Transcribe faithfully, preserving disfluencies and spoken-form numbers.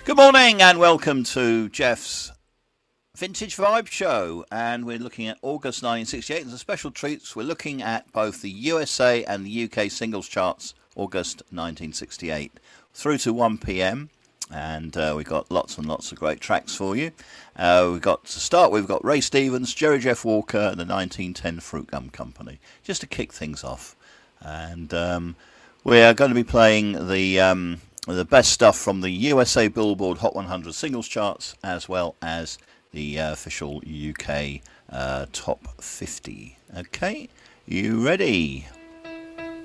Good morning and welcome to Jeff's Vintage Vibe Show, and we're looking at August nineteen sixty-eight. There's a special treats. We're looking at both the U S A and the U K singles charts, August nineteen sixty-eight, through to one p m, and uh, we've got lots and lots of great tracks for you. Uh, we've got to start with, we've got Ray Stevens, Jerry Jeff Walker, and the nineteen ten Fruit Gum Company, just to kick things off. And um, we're going to be playing the um, the best stuff from the U S A Billboard Hot one hundred singles charts, as well as the uh, official U K uh, top fifty. Okay, you ready?